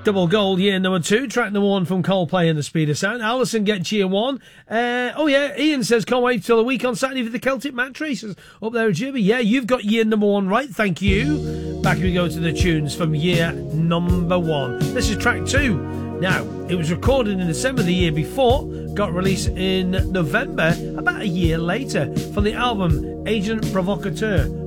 Double gold, year number 2. Track number 1 from Coldplay and the Speed of Sound. Alison gets year 1. Ian says, can't wait till the week on Saturday for the Celtic Mat Racers up there at Jimmy. Yeah, you've got year number 1 right. Thank you. Back we go to the tunes from year number 1. This is track 2. Now, it was recorded in December the year before, got released in November, about a year later, from the album Agent Provocateur.